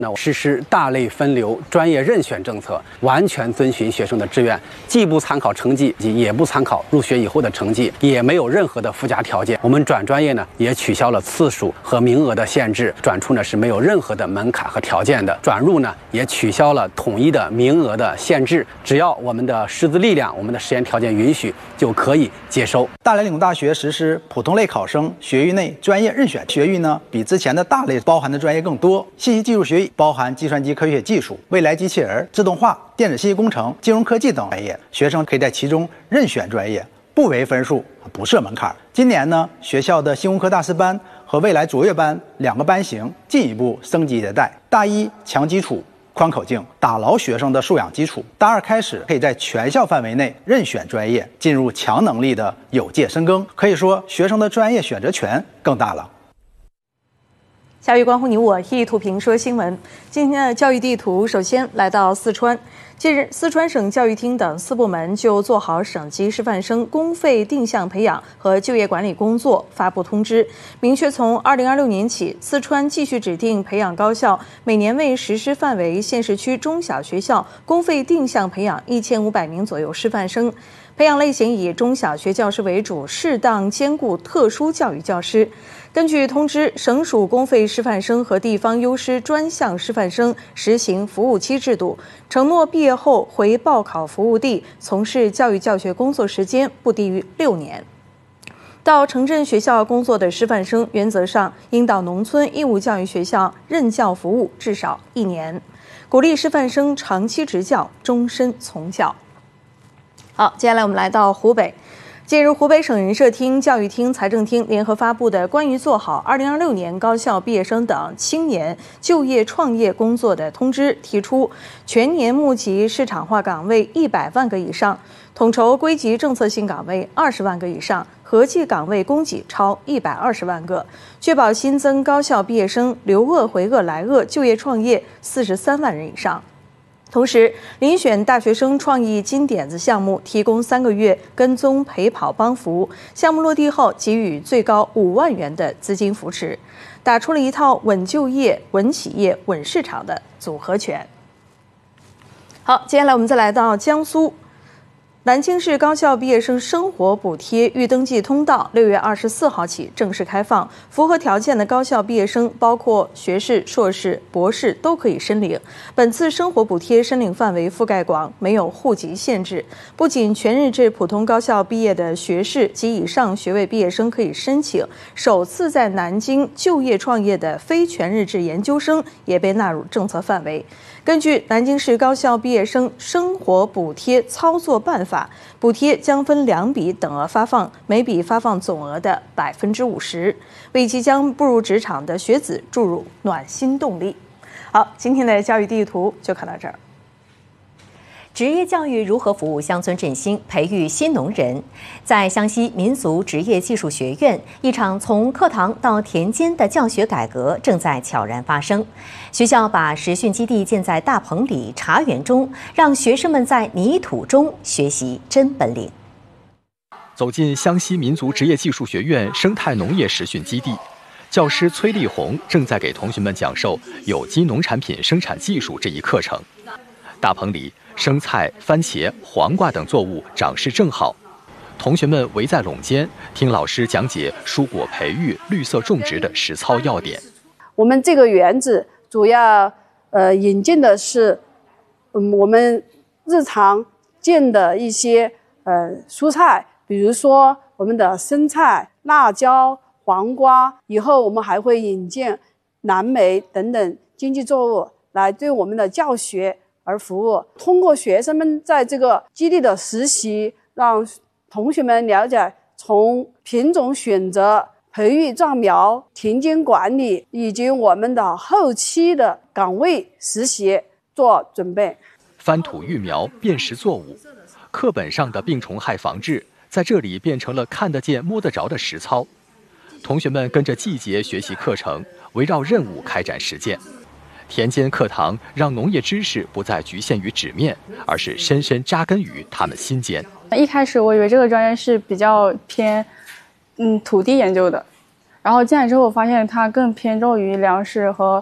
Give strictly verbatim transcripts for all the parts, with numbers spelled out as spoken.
那实施大类分流、专业任选政策，完全遵循学生的志愿，既不参考成绩，也不参考入学以后的成绩，也没有任何的附加条件。我们转专业呢，也取消了次数和名额的限制，转出呢是没有任何的门槛和条件的。转入呢也取消了统一的名额的限制，只要我们的师资力量、我们的实验条件允许，就可以接收。 大连理工大学实施普通类考生学域内专业任选，学域呢比之前的大类包含的专业更多。信息技术学域包含计算机科学技术、未来机器人、自动化、电子信息工程、金融科技等专业，学生可以在其中任选专业，不为分数，不设门槛。今年呢，学校的新工科大师班和未来卓越班两个班型进一步升级迭代。大一强基础、宽口径，打牢学生的素养基础；大二开始可以在全校范围内任选专业，进入强能力的有界深耕。可以说，学生的专业选择权更大了。 教育关乎你我，一图评说新闻。今天的教育地图首先来到四川。近日，四川省教育厅等四部门就做好省级师范生公费定向培养和就业管理工作发布通知，明确从二零二六年起，四川继续指定培养高校每年为实施范围县市区中小学校公费定向培养一千五百名左右师范生。培养类型以中小学教师为主，适当兼顾特殊教育教师。根据通知，省属公费师范生和地方优师专项师范生实行服务期制度，承诺毕业后回报考服务地从事教育教学工作时间不低于六年。到城镇学校工作的师范生，原则上应到农村义务教育学校任教服务至少一年，鼓励师范生长期执教，终身从教。好，接下来我们来到湖北。近日，湖北省人社厅、教育厅、财政厅联合发布的关于做好二零二六年高校毕业生等青年就业创业工作的通知提出，全年募集市场化岗位一百万个以上，统筹归集政策性岗位二十万个以上，合计岗位供给超一百二十万个，确保新增高校毕业生留鄂回鄂来鄂就业创业四十三万人以上。同时，遴选大学生创意金点子项目，提供三个月跟踪陪跑帮扶，项目落地后给予最高五万元的资金扶持，打出了一套稳就业、稳企业、稳市场的组合拳。好，接下来我们再来到江苏。南京市高校毕业生生活补贴预登记通道六月二十四号起正式开放，符合条件的高校毕业生，包括学士、硕士、博士都可以申领。本次生活补贴申领范围覆盖广，没有户籍限制。不仅全日制普通高校毕业的学士及以上学位毕业生可以申请，首次在南京就业创业的非全日制研究生也被纳入政策范围。根据南京市高校毕业生生活补贴操作办法，补贴将分两笔等额发放，每笔发放总额的百分之五十，为即将步入职场的学子注入暖心动力。好，今天的教育地图就看到这儿。 职业教育如何服务乡村振兴、培育新农人？在湘西民族职业技术学院，一场从课堂到田间的教学改革正在悄然发生。学校把实训基地建在大棚里、茶园中，让学生们在泥土中学习真本领。 走进湘西民族职业技术学院生态农业实训基地，教师崔丽红正在给同学们讲授有机农产品生产技术这一课程。大棚里，生菜、番茄、黄瓜等作物长势正好，同学们围在垄间，听老师讲解蔬果培育、绿色种植的实操要点。 我们这个园子主要呃引进的是，嗯，我们日常见的一些呃蔬菜，比如说我们的生菜、辣椒、黄瓜，以后我们还会引进蓝莓等等经济作物来对我们的教学而服务。通过学生们在这个基地的实习，让同学们了解从品种选择、培育壮苗、田间管理以及我们的后期的岗位实习做准备。 翻土育苗、辨识作物，课本上的病虫害防治在这里变成了看得见摸得着的实操。同学们跟着季节学习课程，围绕任务开展实践。田间课堂让农业知识不再局限于纸面，而是深深扎根于他们心间。 一开始我以为这个专业是比较偏嗯土地研究的，然后进来之后发现它更偏重于粮食和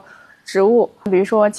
植物，比如说